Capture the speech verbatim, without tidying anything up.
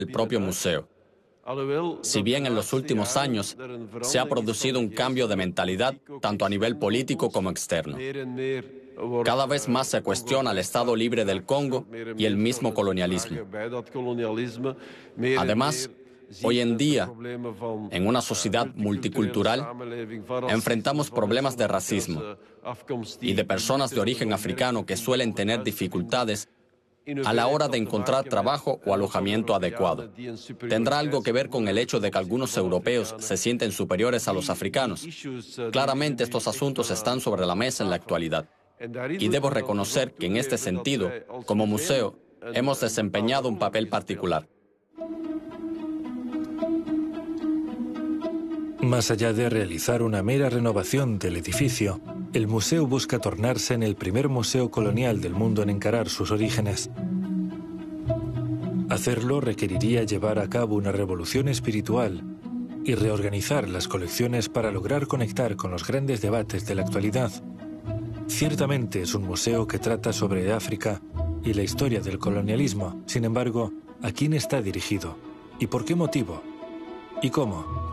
el propio museo. Si bien en los últimos años se ha producido un cambio de mentalidad, tanto a nivel político como externo. Cada vez más se cuestiona el Estado libre del Congo y el mismo colonialismo. Además, hoy en día, en una sociedad multicultural, enfrentamos problemas de racismo y de personas de origen africano que suelen tener dificultades a la hora de encontrar trabajo o alojamiento adecuado. ¿Tendrá algo que ver con el hecho de que algunos europeos se sienten superiores a los africanos? Claramente estos asuntos están sobre la mesa en la actualidad. Y debo reconocer que en este sentido, como museo, hemos desempeñado un papel particular. Más allá de realizar una mera renovación del edificio, el museo busca tornarse en el primer museo colonial del mundo en encarar sus orígenes. Hacerlo requeriría llevar a cabo una revolución espiritual y reorganizar las colecciones para lograr conectar con los grandes debates de la actualidad. Ciertamente es un museo que trata sobre África y la historia del colonialismo. Sin embargo, ¿a quién está dirigido? ¿Y por qué motivo? ¿Y cómo?